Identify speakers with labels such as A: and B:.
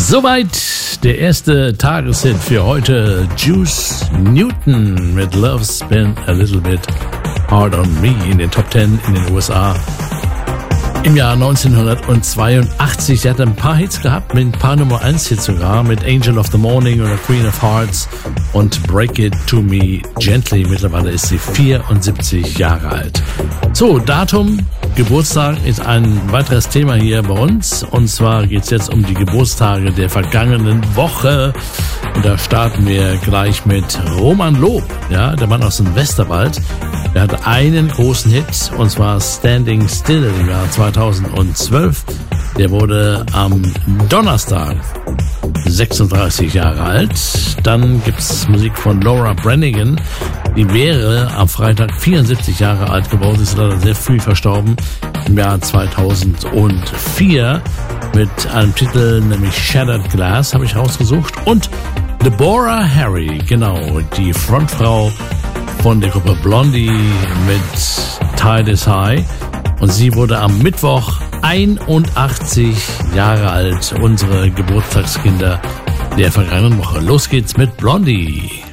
A: Soweit der erste Tageshit für heute. Juice Newton mit Love's Been a Little Bit Hard on Me in den Top 10 in den USA. Im Jahr 1982, er hat ein paar Hits gehabt, mit ein paar Nummer 1 Hits sogar, mit Angel of the Morning oder Queen of Hearts und Break It to Me Gently. Mittlerweile ist sie 74 Jahre alt. So, Datum, Geburtstag ist ein weiteres Thema hier bei uns. Und zwar geht es jetzt um die Geburtstage der vergangenen Woche. Und da starten wir gleich mit Roman Lob, ja, der Mann aus dem Westerwald. Er hat einen großen Hit, und zwar Standing Still im Jahr 2012. Der wurde am Donnerstag 36 Jahre alt. Dann gibt's Musik von Laura Branigan. Die wäre am Freitag 74 Jahre alt geworden. Sie ist leider sehr früh verstorben im Jahr 2004 mit einem Titel, nämlich Shattered Glass, habe ich rausgesucht. Und Deborah Harry, genau, die Frontfrau von der Gruppe Blondie mit Tide is High. Und sie wurde am Mittwoch 81 Jahre alt. Unsere Geburtstagskinder der vergangenen Woche. Los geht's mit Blondie.